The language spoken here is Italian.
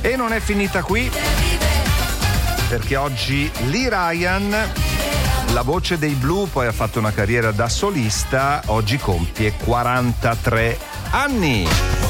E non è finita qui, perché oggi Lee Ryan, la voce dei Blue, poi ha fatto una carriera da solista, oggi compie 43 anni.